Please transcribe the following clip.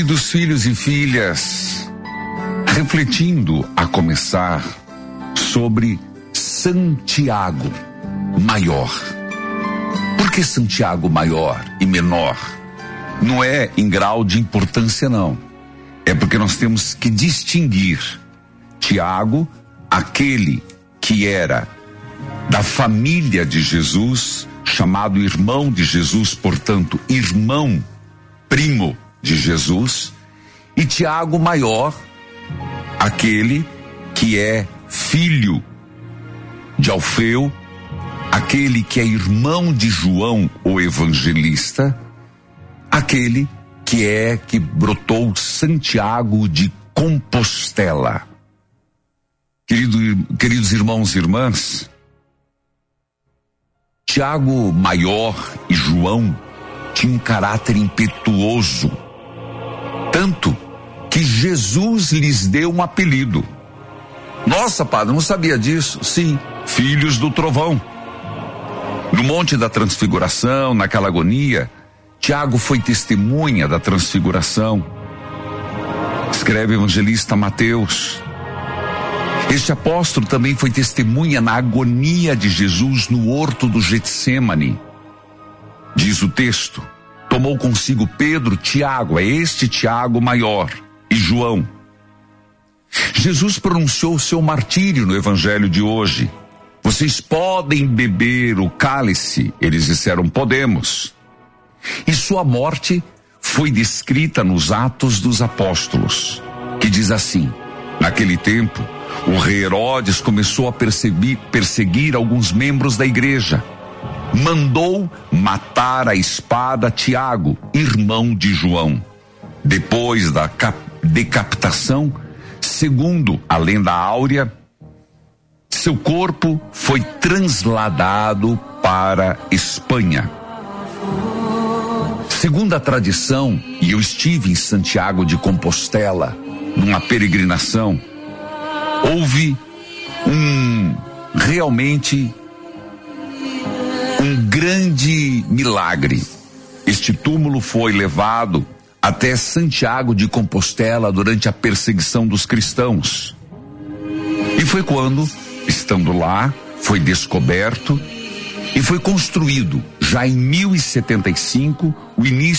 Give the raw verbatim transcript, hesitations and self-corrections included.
Queridos filhos e filhas, refletindo a começar sobre Santiago Maior. Por que Santiago Maior e menor? Não é em grau de importância, não. É porque nós temos que distinguir Tiago, aquele que era da família de Jesus, chamado irmão de Jesus, portanto, irmão primo de Jesus, e Tiago Maior, aquele que é filho de Alfeu, aquele que é irmão de João, o evangelista, aquele que é que brotou Santiago de Compostela. Querido, queridos irmãos e irmãs, Tiago Maior e João tinham um caráter impetuoso, tanto que Jesus lhes deu um apelido. Nossa, padre, não sabia disso? Sim, filhos do trovão. No Monte da Transfiguração, naquela agonia, Tiago foi testemunha da transfiguração. Escreve o evangelista Mateus. Este apóstolo também foi testemunha na agonia de Jesus no horto do Getsêmani. Diz o texto, tomou consigo Pedro, Tiago, é este Tiago Maior, e João. Jesus pronunciou o seu martírio no evangelho de hoje. Vocês podem beber o cálice? Eles disseram, podemos. E sua morte foi descrita nos Atos dos Apóstolos, que diz assim, naquele tempo, o rei Herodes começou a perseguir, perseguir alguns membros da igreja. Mandou matar a espada Tiago, irmão de João. Depois da cap- decapitação, segundo a lenda áurea, seu corpo foi transladado para Espanha. Segundo a tradição, e eu estive em Santiago de Compostela, numa peregrinação, houve um, realmente, um grande milagre. Este túmulo foi levado até Santiago de Compostela durante a perseguição dos cristãos. E foi quando, estando lá, foi descoberto e foi construído, já em mil e setenta e cinco, o início